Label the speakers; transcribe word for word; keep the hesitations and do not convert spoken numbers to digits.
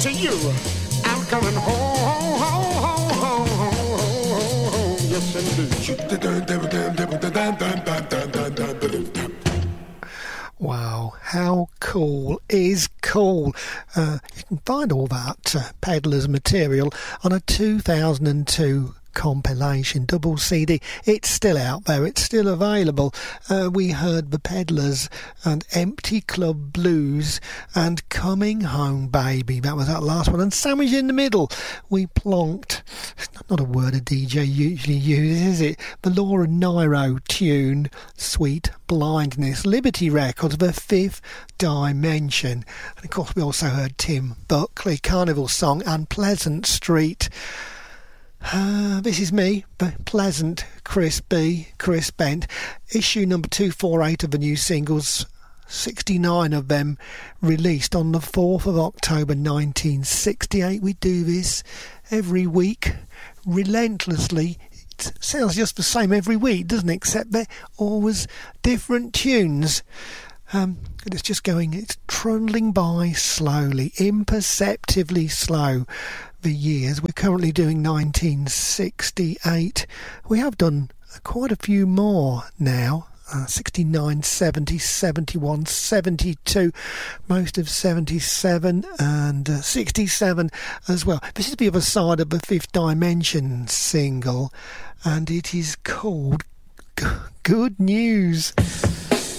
Speaker 1: to you. I'm coming home, home, home, home, home, home, home. Yes, indeed.
Speaker 2: Wow, how cool is cool. Uh, you can find all that uh, Peddlers material on a two thousand two compilation double C D. It's still out there, it's still available. Uh, we heard the Peddlers and Empty Club Blues and Coming Home Baby. That was that last one. And sandwiched in the middle, we plonked, not a word a D J usually uses, is it? The Laura Nyro tune, Sweet Blindness, Liberty Records, The Fifth Dimension. And of course we also heard Tim Buckley, Carnival Song and Pleasant Street. Uh, this is me, Pleasant, Chris B, Chris Bent. Issue number two forty-eight of the new singles, sixty-nine of them released on the fourth of October nineteen sixty-eight. We do this every week, relentlessly. It sounds just the same every week, doesn't it? Except they're always different tunes. Um, it's just going, it's trundling by slowly, imperceptibly slow. The years. We're currently doing nineteen sixty-eight. We have done quite a few more now. Uh, sixty-nine, seventy, seventy-one, seventy-two, most of seventy-seven and uh, sixty-seven as well. This is the other side of the Fifth Dimension single, and it is called G- Good News.